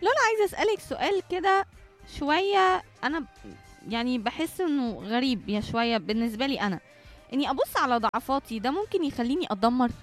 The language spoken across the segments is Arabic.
عايزة أسألك سؤال كده شوية. أنا يعني بحس إنه غريب يا شوية بالنسبة لي أنا، إني أبص على ضعفاتي ده ممكن يخليني أتدمر.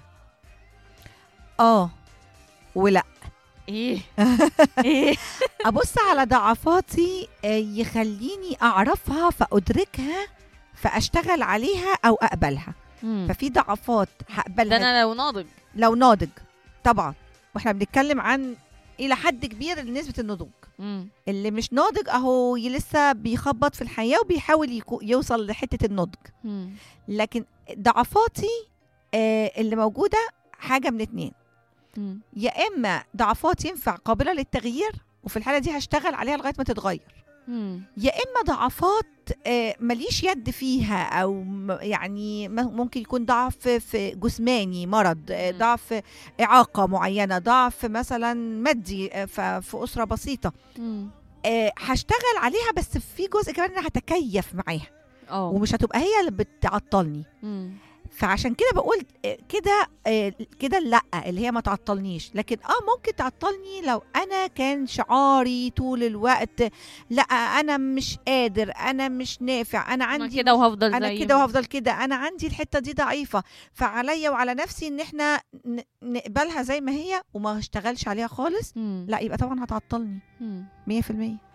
اه ولا. إيه إيه. ابص على ضعفاتي يخليني اعرفها فادركها فاشتغل عليها او اقبلها. ففي ضعفات ده هقبلها أنا لو ناضج. لو ناضج طبعا، واحنا بنتكلم عن الى حد كبير نسبة النضوج. اللي مش ناضج اهو لسه بيخبط في الحياة وبيحاول يوصل لحتة النضج. لكن ضعفاتي اللي موجودة حاجة من اتنين، يا اما ضعفات ينفع قابلة للتغيير وفي الحالة دي هشتغل عليها لغاية ما تتغير، يا اما ضعفات ماليش يد فيها او يعني ممكن يكون ضعف في جسماني مرض، ضعف اعاقة معينة، ضعف مثلا مادي في أسرة بسيطة. هشتغل عليها بس في جزء كمان انا هتكيف معاها ومش هتبقى هي اللي بتعطلني. فعشان كده بقول كده كده لا اللي هي ما تعطلنيش، لكن ممكن تعطلني لو انا كان شعاري طول الوقت لا انا مش قادر، انا مش نافع، انا عندي كده وهفضل انا كده وهفضل كده، انا عندي الحتة دي ضعيفة، فعليا وعلى نفسي ان احنا نقبلها زي ما هي وما اشتغلش عليها خالص. لا يبقى طبعا هتعطلني 100%.